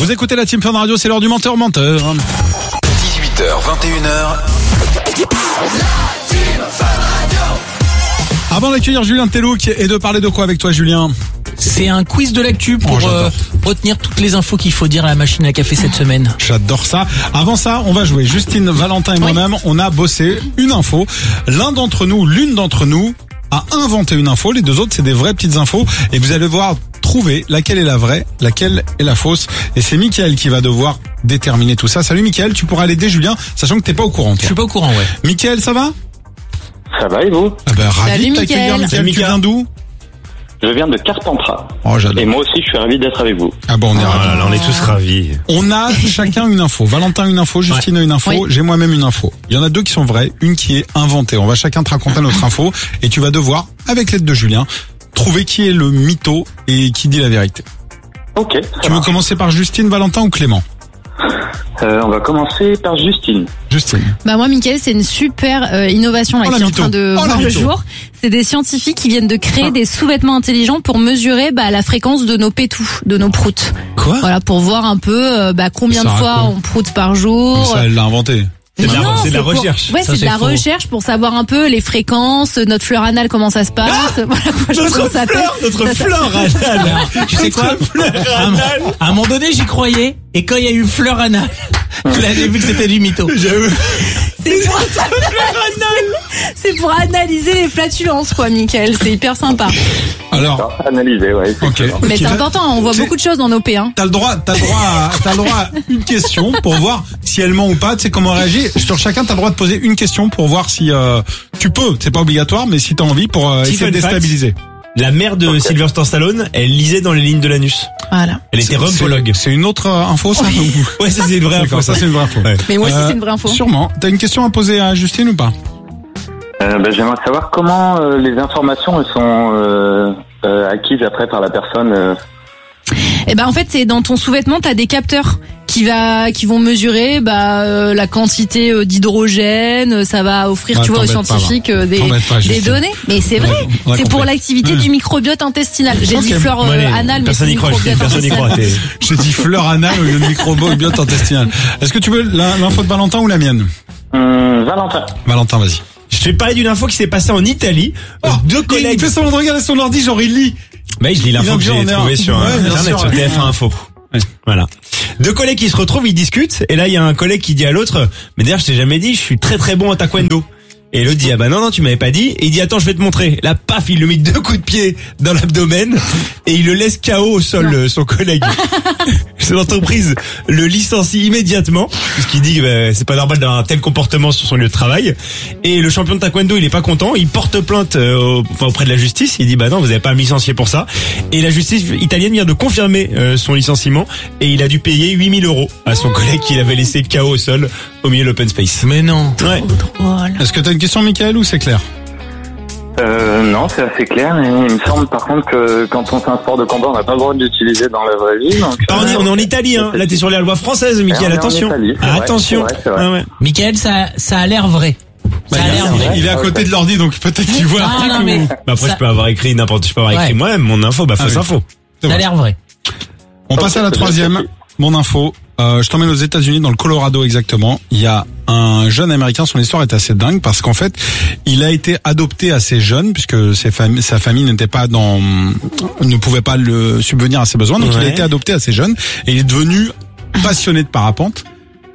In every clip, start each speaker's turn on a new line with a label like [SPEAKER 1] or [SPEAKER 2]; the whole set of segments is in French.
[SPEAKER 1] Vous écoutez la Team Fun Radio, c'est l'heure du menteur.
[SPEAKER 2] 18h, 21h.
[SPEAKER 1] Avant d'accueillir Julien Telouk et de parler de quoi avec toi, Julien?
[SPEAKER 3] C'est un quiz de l'actu pour retenir toutes les infos qu'il faut dire à la machine à café cette semaine.
[SPEAKER 1] J'adore ça. Avant ça, on va jouer. Justine, Valentin et moi-même, on a bossé une info. L'une d'entre nous a inventé une info. Les deux autres, c'est des vraies petites infos. Et vous allez voir trouver laquelle est la vraie, laquelle est la fausse. Et c'est Mickaël qui va devoir déterminer tout ça. Salut Mickaël, tu pourras l'aider Julien, sachant que t'es pas au courant. Toi.
[SPEAKER 3] Je suis pas au courant, ouais.
[SPEAKER 1] Mickaël, ça va?
[SPEAKER 4] Ça va et vous?
[SPEAKER 1] Ravi de t'accueillir, Mickaël. Tu viens d'où?
[SPEAKER 4] Je viens de Carpentras.
[SPEAKER 1] Oh, j'adore.
[SPEAKER 4] Et moi aussi, je suis ravi d'être avec vous.
[SPEAKER 1] Ah bon, on est ravis.
[SPEAKER 5] Là, on est tous ravis.
[SPEAKER 1] On a chacun une info. Valentin une info, Justine une info, j'ai moi-même une info. Il y en a deux qui sont vraies, une qui est inventée. On va chacun te raconter notre info et tu vas devoir, avec l'aide de Julien, trouver qui est le mytho et qui dit la vérité.
[SPEAKER 4] Ok.
[SPEAKER 1] Tu veux commencer par Justine, Valentin ou Clément?
[SPEAKER 4] On va commencer par Justine.
[SPEAKER 1] Justine.
[SPEAKER 6] Bah moi, Mickaël, c'est une super innovation là, qui est en train de voir le jour. C'est des scientifiques qui viennent de créer des sous-vêtements intelligents pour mesurer la fréquence de nos pétous, de nos proutes.
[SPEAKER 1] Quoi?
[SPEAKER 6] Voilà, pour voir un peu combien de fois on proute par jour.
[SPEAKER 1] Ça, elle l'a inventé.
[SPEAKER 5] C'est de la recherche.
[SPEAKER 6] Ouais, c'est de la recherche pour savoir un peu les fréquences, notre fleur anale, comment ça se passe.
[SPEAKER 5] Notre fleur anale.
[SPEAKER 3] Tu sais quoi? À un moment donné, j'y croyais. Et quand il y a eu fleur anale, j'ai vu que c'était du mytho.
[SPEAKER 6] C'est pour analyser les flatulences, quoi, Mickaël. C'est hyper sympa.
[SPEAKER 1] Alors,
[SPEAKER 4] analyser, ouais.
[SPEAKER 1] Ok.
[SPEAKER 6] Mais c'est important, on voit beaucoup de choses dans nos P.
[SPEAKER 1] T'as le droit à une question pour voir si elle ment ou pas. Tu sais comment réagir. Sur chacun, t'as le droit de poser une question pour voir si tu peux. C'est pas obligatoire, mais si t'as envie pour essayer de déstabiliser.
[SPEAKER 5] La mère de Sylvester Stallone, elle lisait dans les lignes de l'anus.
[SPEAKER 6] Voilà.
[SPEAKER 5] Elle était rumpologue.
[SPEAKER 1] C'est une autre info, ça?
[SPEAKER 5] Ouais, ça c'est une vraie info.
[SPEAKER 1] Ça c'est une vraie info.
[SPEAKER 5] Ouais.
[SPEAKER 6] Mais moi aussi c'est une vraie info.
[SPEAKER 1] Sûrement. T'as une question à poser à Justine ou pas?
[SPEAKER 4] J'aimerais savoir comment les informations elles sont acquises après par la personne.
[SPEAKER 6] Eh ben en fait, c'est dans ton sous-vêtement, t'as des capteurs qui vont mesurer la quantité d'hydrogène, ça va offrir aux scientifiques des données. Mais c'est vrai, c'est pour l'activité du microbiote intestinal. J'ai dit fleur anale, mais c'est microbiote intestinal.
[SPEAKER 1] J'ai dit fleur anale au lieu de microbiote intestinal. Est-ce que tu veux l'info de Valentin ou la mienne?
[SPEAKER 4] Valentin.
[SPEAKER 1] Valentin, vas-y.
[SPEAKER 5] Je vais parler d'une info qui s'est passée en Italie. Deux collègues.
[SPEAKER 1] Il fait semblant de regarder son ordi, genre il lit.
[SPEAKER 5] Je lis l'info que j'ai trouvée sur Internet, sur TF1 Info. Ouais. Voilà. Deux collègues qui se retrouvent, ils discutent, et là il y a un collègue qui dit à l'autre, mais d'ailleurs je t'ai jamais dit, je suis très très bon en taekwondo. Et l'autre dit, ah bah non, tu m'avais pas dit. Et il dit, attends, je vais te montrer. Là, paf, il lui met 2 coups de pied dans l'abdomen et il le laisse KO au sol, son collègue. Cette entreprise le licencie immédiatement, puisqu'il dit, c'est pas normal d'avoir un tel comportement sur son lieu de travail. Et le champion de taekwondo, il est pas content. Il porte plainte auprès de la justice. Il dit, bah non, vous avez pas à me licencier pour ça. Et la justice italienne vient de confirmer son licenciement. Et il a dû payer 8 000 € à son collègue qu'il avait laissé KO au sol au milieu de l'open space.
[SPEAKER 3] Mais non.
[SPEAKER 5] Ouais.
[SPEAKER 1] Est-ce que t'as une question, Mickaël, ou c'est clair?
[SPEAKER 4] Non, c'est assez clair, mais il me semble par contre que quand on fait un sport de combat, on n'a pas le droit de l'utiliser dans la vraie vie. Donc,
[SPEAKER 5] on est en Italie, hein. Là, t'es sur la loi française, Mickaël, attention. Attention.
[SPEAKER 4] C'est vrai.
[SPEAKER 3] Ah ouais. Mickaël, ça a l'air vrai.
[SPEAKER 1] Il est à côté de l'ordi, donc peut-être qu'il voit un truc.
[SPEAKER 3] Mais
[SPEAKER 5] après, je peux avoir écrit moi-même mon info, fausse info.
[SPEAKER 3] Ça a l'air vrai.
[SPEAKER 1] On passe à la troisième. Mon info. Je t'emmène aux États-Unis, dans le Colorado exactement. Il y a un jeune américain, son histoire est assez dingue parce qu'en fait, il a été adopté assez jeune puisque sa famille n'était pas ne pouvait pas le subvenir à ses besoins. Donc il a été adopté assez jeune et il est devenu passionné de parapente.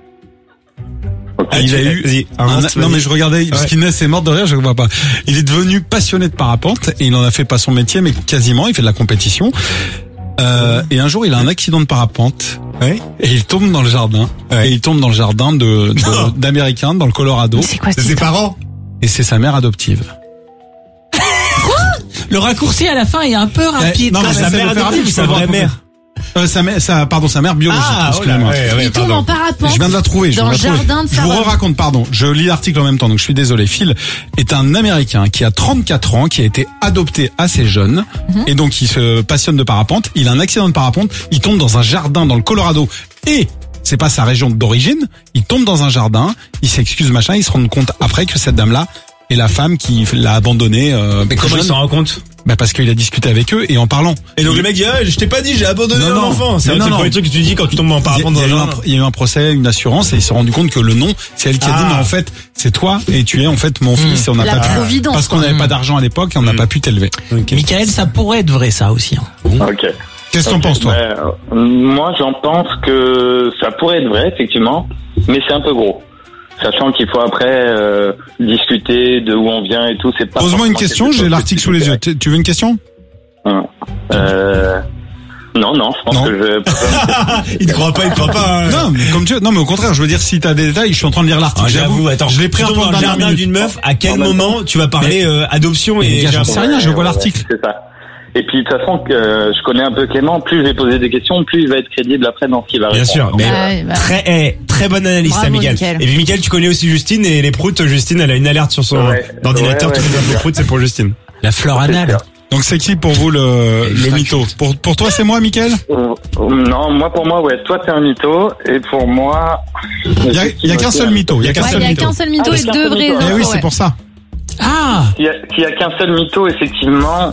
[SPEAKER 1] Il a eu non mais je regardais parce qu'Inès est morte de rire, je ne vois pas. Il est devenu passionné de parapente et il en a fait pas son métier mais quasiment, il fait de la compétition. Et un jour, il a un accident de parapente. Et il tombe dans le jardin. Et il tombe dans le jardin d'Américains dans le Colorado.
[SPEAKER 6] C'est quoi,
[SPEAKER 5] c'est ses parents?
[SPEAKER 1] Et c'est sa mère adoptive.
[SPEAKER 3] Quoi? Le raccourci à la fin est un peu rapide.
[SPEAKER 1] Non, mais
[SPEAKER 5] sa mère adoptive ou sa vraie mère?
[SPEAKER 1] Sa mère biologique. Excusez-moi.
[SPEAKER 6] Il tombe en parapente.
[SPEAKER 1] Je viens de la trouver.
[SPEAKER 6] Dans le jardin de sa
[SPEAKER 1] Je vous raconte, pardon. Je lis l'article en même temps, donc je suis désolé. Phil est un Américain qui a 34 ans, qui a été adopté assez jeune, et donc il se passionne de parapente. Il a un accident de parapente. Il tombe dans un jardin dans le Colorado, et c'est pas sa région d'origine. Il tombe dans un jardin. Il s'excuse, machin. Il se rend compte après que cette dame-là est la femme qui l'a abandonné.
[SPEAKER 5] Mais comment il s'en rend compte?
[SPEAKER 1] Bah parce qu'il a discuté avec eux et en parlant.
[SPEAKER 5] Et donc le mec dit je t'ai pas dit, j'ai abandonné un enfant. C'est le premier truc que tu dis quand tu tombes en parapente dans le jardin.
[SPEAKER 1] Il y a eu un procès, une assurance et il s'est rendu compte que le nom, c'est elle qui a dit mais en fait c'est toi et tu es en fait mon fils et on n'a pas
[SPEAKER 6] providence,
[SPEAKER 1] parce qu'on n'avait pas d'argent à l'époque et on n'a pas pu t'élever.
[SPEAKER 3] Michael, ça pourrait être vrai ça aussi.
[SPEAKER 4] Ok.
[SPEAKER 1] Qu'est-ce que t'en penses toi?
[SPEAKER 4] Moi j'en pense que ça pourrait être vrai effectivement, mais c'est un peu gros. Sachant qu'il faut après discuter de où on vient et tout, c'est pas.
[SPEAKER 1] Pose-moi une question, j'ai l'article sous les yeux. Tu veux une question?
[SPEAKER 4] Non, je pense que je.
[SPEAKER 5] Il te croit pas. Hein.
[SPEAKER 1] Non, mais comme tu veux. Non, mais au contraire, je veux dire, si t'as des détails, je suis en train de lire l'article.
[SPEAKER 5] J'avoue, attends. Je l'ai pris un peu dans le jardin d'une meuf. À quel moment tu vas parler adoption et
[SPEAKER 1] j'en sais rien, je vois l'article.
[SPEAKER 4] C'est ça. Et puis de toute façon, je connais un peu Clément, plus je vais poser des questions, plus il va être crédible après dans ce qu'il va répondre.
[SPEAKER 5] Bien sûr, mais très bonne analyse, ça, Mickaël. Et puis Mickaël, tu connais aussi Justine et les proutes. Justine, elle a une alerte sur son ordinateur. Tous les proutes, c'est pour Justine.
[SPEAKER 3] La fleur anale.
[SPEAKER 1] Donc c'est qui pour vous le mytho? Pour toi c'est moi, Mickaël?
[SPEAKER 4] Non, moi pour moi toi t'es un mytho et pour moi
[SPEAKER 1] il y a qu'un seul mytho. Il y a qu'un
[SPEAKER 6] seul mytho et deux vrais.
[SPEAKER 1] Eh oui, c'est pour ça.
[SPEAKER 4] S'il y a qu'un seul mytho, effectivement,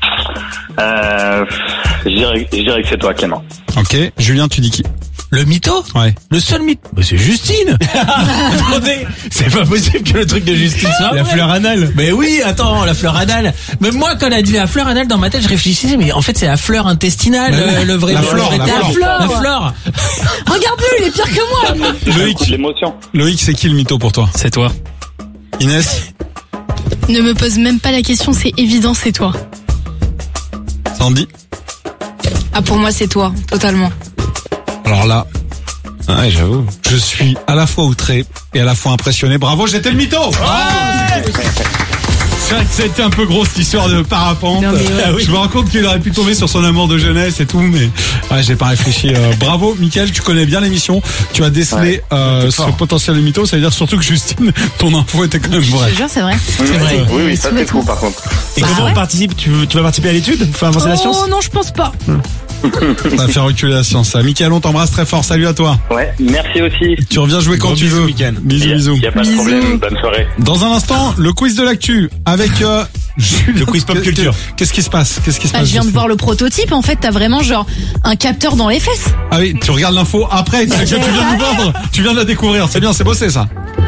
[SPEAKER 4] je dirais que c'est toi, Clément.
[SPEAKER 1] Ok, Julien, tu dis qui?
[SPEAKER 3] Le mytho?
[SPEAKER 1] Ouais.
[SPEAKER 3] Le seul mytho? Bah, c'est Justine! Attendez! C'est pas possible que le truc de Justine soit
[SPEAKER 5] la fleur anale.
[SPEAKER 3] Mais oui, attends, la fleur anale. Mais moi, quand elle a dit la fleur anale dans ma tête, je réfléchissais, mais en fait, c'est la fleur intestinale, le vrai
[SPEAKER 1] la fleur.
[SPEAKER 3] La fleur.
[SPEAKER 6] Regarde-le, il est pire que moi!
[SPEAKER 4] Loïc,
[SPEAKER 1] c'est qui le mytho pour toi?
[SPEAKER 3] C'est toi.
[SPEAKER 1] Inès?
[SPEAKER 7] Ne me pose même pas la question, c'est évident, c'est toi.
[SPEAKER 1] Sandy?
[SPEAKER 7] Pour moi, c'est toi, totalement.
[SPEAKER 1] Alors là,
[SPEAKER 5] ouais, j'avoue.
[SPEAKER 1] Je suis à la fois outré et à la fois impressionné. Bravo, j'étais le mytho. C'est vrai que c'était un peu gros cette histoire de parapente.
[SPEAKER 6] Non,
[SPEAKER 1] Je me rends compte qu'il aurait pu tomber sur son amour de jeunesse et tout, mais j'ai pas réfléchi. Bravo, Mickaël, tu connais bien l'émission. Tu as décelé ce potentiel de mytho. Ça veut dire surtout que Justine, ton info était quand même vraie.
[SPEAKER 6] Je te jure, c'est vrai.
[SPEAKER 3] C'est vrai.
[SPEAKER 4] Oui, ça c'est fou par contre.
[SPEAKER 5] Et comment on participe? Tu vas participer à l'étude? Faut avancer la science?
[SPEAKER 6] Oh non, je pense pas.
[SPEAKER 1] Ça va faire reculer la science, ça. Mickaël, on t'embrasse très fort. Salut à toi.
[SPEAKER 4] Ouais, merci aussi.
[SPEAKER 1] Tu reviens jouer quand tu veux.
[SPEAKER 5] Mickaël.
[SPEAKER 1] Bisous.
[SPEAKER 4] Y a pas de problème. Bonne soirée.
[SPEAKER 1] Dans un instant, le quiz de l'actu avec
[SPEAKER 5] le quiz pop culture.
[SPEAKER 1] Qu'est-ce qui se passe?
[SPEAKER 6] Je viens de voir le prototype. En fait, t'as vraiment genre un capteur dans les fesses.
[SPEAKER 1] Ah oui, tu regardes l'info après. Tu viens de nous vendre. Tu viens de la découvrir. C'est bien, c'est bossé ça.